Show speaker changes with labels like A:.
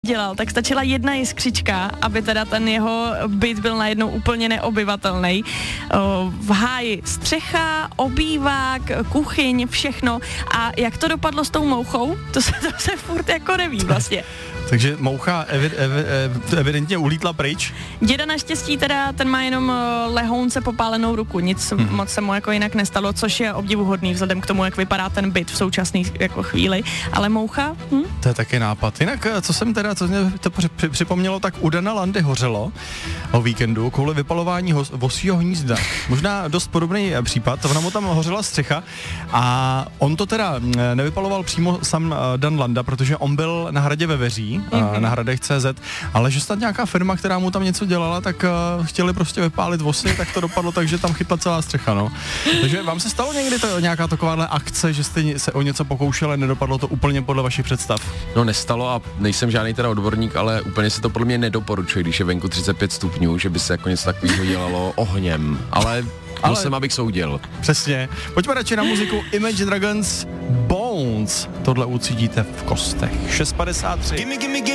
A: dělal, tak stačila jedna jiskřička, aby teda ten jeho byt byl najednou úplně neobyvatelný. V háji střecha, obývák, kuchyň, všechno. A jak to dopadlo s tou mouchou, to se furt jako neví vlastně.
B: Takže moucha evidentně ulítla pryč.
A: Děda naštěstí teda, ten má jenom lehounce popálenou ruku, nic moc se mu jako jinak nestalo, což je obdivuhodný vzhledem k tomu, jak vypadá ten byt v současné jako chvíli. Ale moucha?
B: To je taky nápad. Jinak, co mě to připomnělo, tak u Dana Landy hořelo o víkendu kvůli vypalování vosího hnízda. Možná dost podobný případ, ona mu tam hořela střecha a on to teda nevypaloval přímo sám Dan Landa, protože on byl na hradě ve Veří, na hradech CZ, ale že snad nějaká firma, která mu tam něco dělala, tak chtěli prostě vypálit vosy, tak to dopadlo tak, že tam chytla celá střecha, no. Takže vám se stalo někdy nějaká takováhle akce, že jste se o něco pokoušeli, nedopadlo to úplně podle vašich představ?
C: No nestalo a nejsem žádný teda odborník, ale úplně se to podle mě nedoporučuje, když je venku 35 stupňů, že by se jako něco takového dělalo ohněm, ale jsem, abych soudil.
B: Přesně. Pojďme radši na muziku Imagine Dragons Bones. Tohle ucítíte v kostech. 6:53.